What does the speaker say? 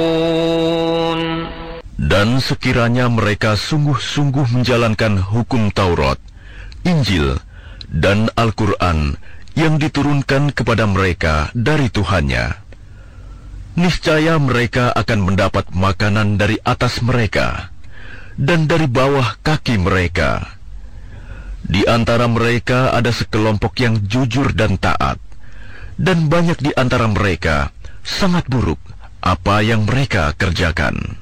Dan sekiranya mereka sungguh-sungguh menjalankan hukum Taurat, Injil, dan Al-Quran yang diturunkan kepada mereka dari Tuhannya, niscaya mereka akan mendapat makanan dari atas mereka dan dari bawah kaki mereka. Di antara mereka ada sekelompok yang jujur dan taat, dan banyak di antara mereka sangat buruk apa yang mereka kerjakan.